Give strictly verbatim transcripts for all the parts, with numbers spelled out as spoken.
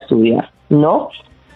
estudiar, ¿no?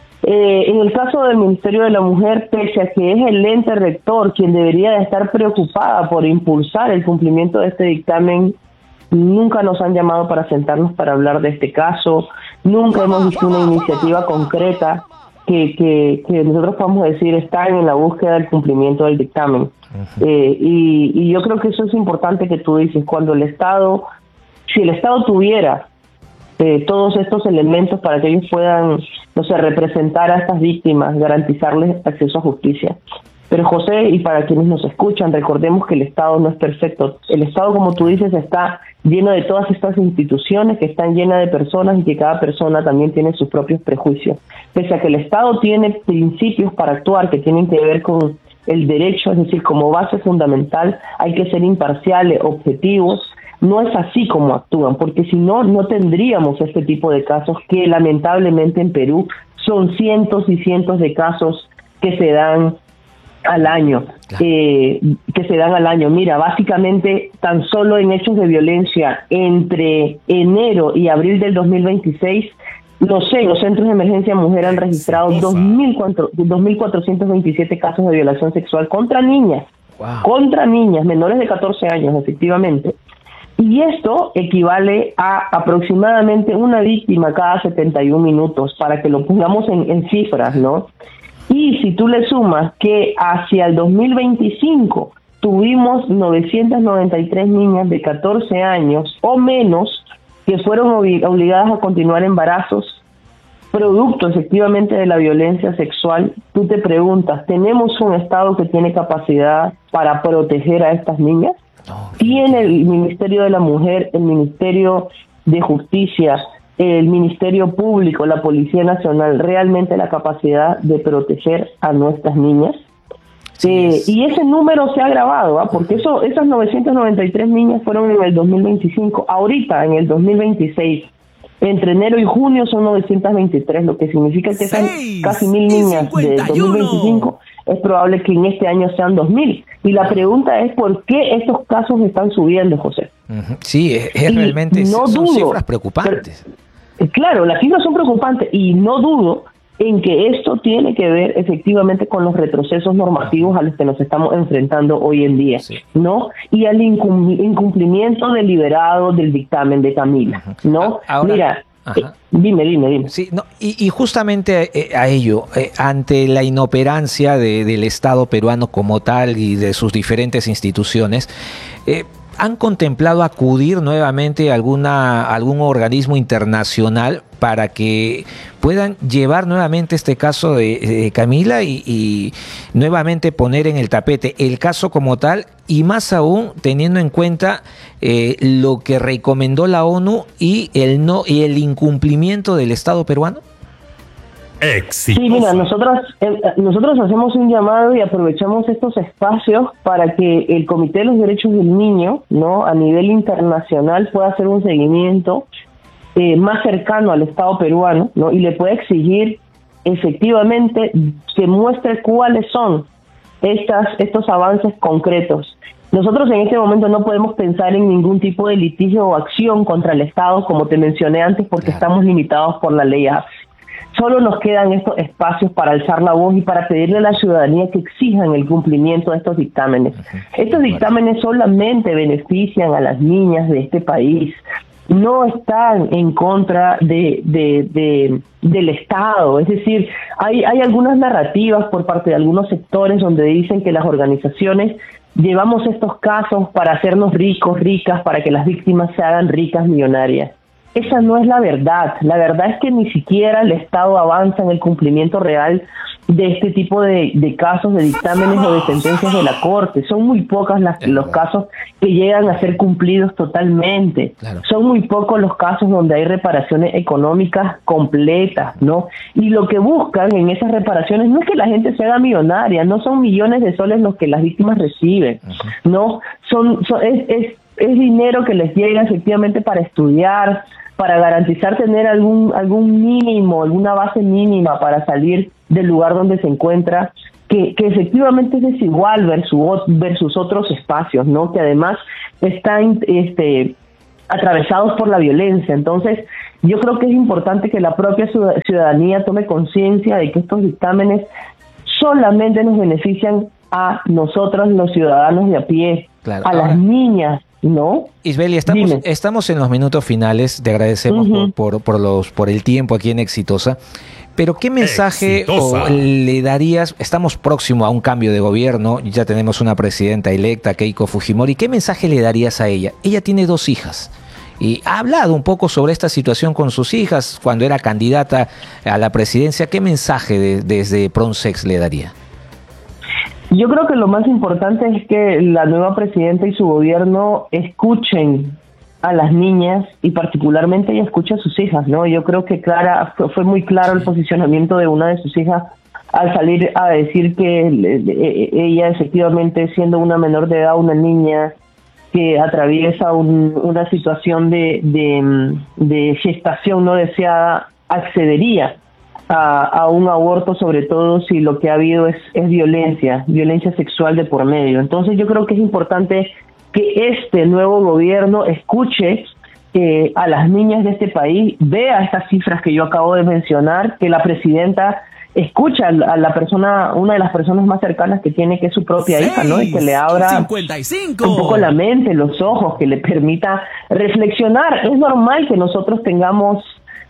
Eh, en el caso del Ministerio de la Mujer, pese a que es el ente rector quien debería de estar preocupada por impulsar el cumplimiento de este dictamen, nunca nos han llamado para sentarnos para hablar de este caso, nunca hemos visto una iniciativa concreta que, que, que nosotros podamos decir están en la búsqueda del cumplimiento del dictamen. Uh-huh. Eh, y, y yo creo que eso es importante que tú dices, cuando el Estado, si el Estado tuviera eh, todos estos elementos para que ellos puedan, no sé, representar a estas víctimas, garantizarles acceso a justicia. Pero José, y para quienes nos escuchan, recordemos que el Estado no es perfecto. El Estado, como tú dices, está lleno de todas estas instituciones que están llenas de personas y que cada persona también tiene sus propios prejuicios. Pese a que el Estado tiene principios para actuar que tienen que ver con el derecho, es decir, como base fundamental, hay que ser imparciales, objetivos. No es así como actúan, porque si no, no tendríamos este tipo de casos que lamentablemente en Perú son cientos y cientos de casos que se dan al año, claro. eh, que se dan al año. Mira, básicamente tan solo en hechos de violencia entre enero y abril del dos mil veintiséis, no sé, los centros de emergencia mujer han registrado dos mil cuatrocientos veintisiete casos de violación sexual contra niñas, wow. contra niñas menores de catorce años, efectivamente. Y esto equivale a aproximadamente una víctima cada setenta y un minutos, para que lo pongamos en, en cifras, ¿no? Y si tú le sumas que hacia el dos mil veinticinco tuvimos novecientas noventa y tres niñas de catorce años o menos que fueron oblig- obligadas a continuar embarazos, producto efectivamente de la violencia sexual, tú te preguntas, ¿tenemos un Estado que tiene capacidad para proteger a estas niñas? ¿Tiene el Ministerio de la Mujer, el Ministerio de Justicia, el Ministerio Público, la Policía Nacional, realmente la capacidad de proteger a nuestras niñas? Sí, eh, y ese número se ha agravado, ¿eh? Porque eso, esas novecientas noventa y tres niñas fueron en el dos mil veinticinco. Ahorita, en el dos mil veintiséis, entre enero y junio son novecientas veintitrés, lo que significa que sean casi mil niñas de dos mil veinticinco. Es probable que en este año sean dos mil. Y la pregunta es, ¿por qué estos casos están subiendo, José? Sí, es, es realmente no son dudo, cifras preocupantes. Pero, claro, las cifras son preocupantes y no dudo en que esto tiene que ver efectivamente con los retrocesos normativos a los que nos estamos enfrentando hoy en día, sí. ¿no? Y al incum- incumplimiento deliberado del dictamen de Camila, ¿no? Ahora, Mira, eh, dime, dime, dime. Sí, no, y, y justamente a, a ello, eh, ante la inoperancia de, del Estado peruano como tal y de sus diferentes instituciones, eh, ¿han contemplado acudir nuevamente a alguna, algún organismo internacional para que puedan llevar nuevamente este caso de, de Camila y, y nuevamente poner en el tapete el caso como tal, y más aún teniendo en cuenta eh, lo que recomendó la ONU y el no y el incumplimiento del Estado peruano? Exitosa. Sí, mira, nosotros, eh, nosotros hacemos un llamado y aprovechamos estos espacios para que el Comité de los Derechos del Niño, ¿no?, a nivel internacional pueda hacer un seguimiento eh, más cercano al Estado peruano, ¿no?, y le pueda exigir efectivamente que muestre cuáles son estas estos avances concretos. Nosotros en este momento no podemos pensar en ningún tipo de litigio o acción contra el Estado, como te mencioné antes, porque claro. estamos limitados por la ley A F P. Solo nos quedan estos espacios para alzar la voz y para pedirle a la ciudadanía que exijan el cumplimiento de estos dictámenes. Uh-huh. Estos dictámenes solamente benefician a las niñas de este país, no están en contra de, de, de del Estado. Es decir, hay, hay algunas narrativas por parte de algunos sectores donde dicen que las organizaciones llevamos estos casos para hacernos ricos, ricas, para que las víctimas se hagan ricas, millonarias. Esa no es la verdad. La verdad es que ni siquiera el Estado avanza en el cumplimiento real de este tipo de, de casos, de dictámenes o de sentencias de la Corte. Son muy pocos las, los casos que llegan a ser cumplidos totalmente. Claro. Son muy pocos los casos donde hay reparaciones económicas completas, ¿no? Y lo que buscan en esas reparaciones no es que la gente se haga millonaria, no son millones de soles los que las víctimas reciben, uh-huh. ¿no? Son, son es, es, es dinero que les llega efectivamente para estudiar, para garantizar tener algún algún mínimo, alguna base mínima para salir del lugar donde se encuentra, que, que efectivamente es desigual versus, versus otros espacios, ¿no? Que además están este, atravesados por la violencia. Entonces, Yo creo que es importante que la propia ciudadanía tome conciencia de que estos dictámenes solamente nos benefician a nosotros, los ciudadanos de a pie, claro. a Ahora, las niñas, ¿no? Isbelia, estamos, estamos en los minutos finales, te agradecemos uh-huh. por, por, por, los, por el tiempo aquí en Exitosa, pero ¿qué mensaje o, le darías? Estamos próximos a un cambio de gobierno, ya tenemos una presidenta electa, Keiko Fujimori, ¿qué mensaje le darías a ella? Ella tiene dos hijas. Y ha hablado un poco sobre esta situación con sus hijas cuando era candidata a la presidencia. ¿Qué mensaje de, desde Pronsex le daría? Yo creo que lo más importante es que la nueva presidenta y su gobierno escuchen a las niñas y particularmente ella escucha a sus hijas, ¿no? Yo creo que Clara fue, fue muy claro el posicionamiento de una de sus hijas al salir a decir que ella efectivamente, siendo una menor de edad, una niña que atraviesa un, una situación de, de, de gestación no deseada, accedería a, a un aborto, sobre todo si lo que ha habido es, es violencia, violencia sexual de por medio. Entonces yo creo que es importante que este nuevo gobierno escuche eh, a las niñas de este país, vea estas cifras que yo acabo de mencionar, que la presidenta escucha a la persona, una de las personas más cercanas que tiene, que es su propia seis, hija, ¿no? Y que le abra cincuenta y cinco un poco la mente, los ojos, que le permita reflexionar. Es normal que nosotros tengamos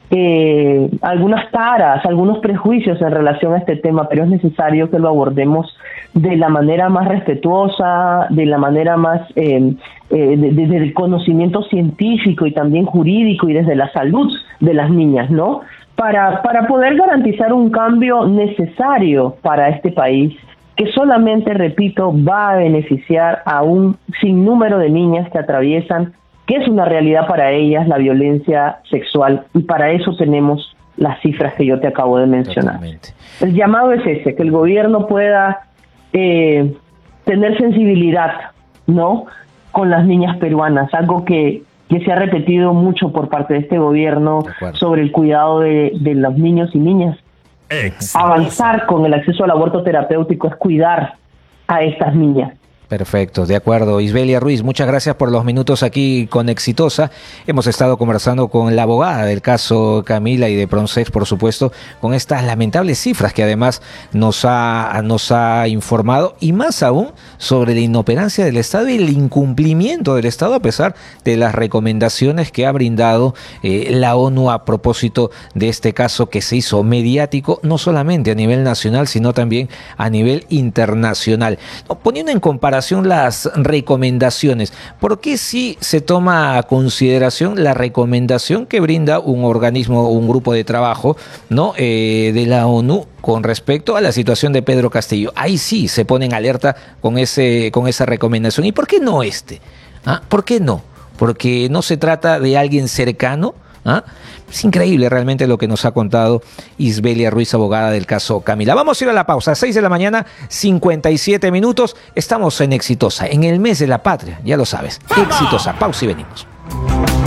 eh, algunas taras, algunos prejuicios en relación a este tema, pero es necesario que lo abordemos de la manera más respetuosa, de la manera más eh, eh, de, desde el conocimiento científico y también jurídico y desde la salud de las niñas, ¿no? Para, para poder garantizar un cambio necesario para este país, que solamente, repito, va a beneficiar a un sinnúmero de niñas que atraviesan, que es una realidad para ellas, la violencia sexual, y para eso tenemos las cifras que yo te acabo de mencionar. Totalmente. El llamado es ese, que el gobierno pueda eh, tener sensibilidad, ¿no?, con las niñas peruanas, algo que que se ha repetido mucho por parte de este gobierno sobre el cuidado de, de los niños y niñas. Exitosa. Avanzar con el acceso al aborto terapéutico es cuidar a estas niñas. Perfecto, de acuerdo. Isbelia Ruiz, muchas gracias por los minutos aquí con Exitosa. Hemos estado conversando con la abogada del caso Camila y de Pronsex, por supuesto, con estas lamentables cifras que además nos ha, nos ha informado, y más aún sobre la inoperancia del Estado y el incumplimiento del Estado a pesar de las recomendaciones que ha brindado eh, la ONU a propósito de este caso que se hizo mediático, no solamente a nivel nacional, sino también a nivel internacional. No, poniendo en comparación las recomendaciones, ¿por qué sí se toma a consideración la recomendación que brinda un organismo, un grupo de trabajo, ¿no?, eh, de la ONU con respecto a la situación de Pedro Castillo? Ahí sí se pone en alerta con ese, con esa recomendación. ¿Y por qué no este? ¿Ah? ¿Por qué no? ¿Porque no se trata de alguien cercano? ¿Ah? Es increíble realmente lo que nos ha contado Isbelia Ruiz, abogada del caso Camila. Vamos a ir a la pausa, seis de la mañana, cincuenta y siete minutos. Estamos en Exitosa, en el mes de la patria, ya lo sabes. Exitosa, pausa y venimos.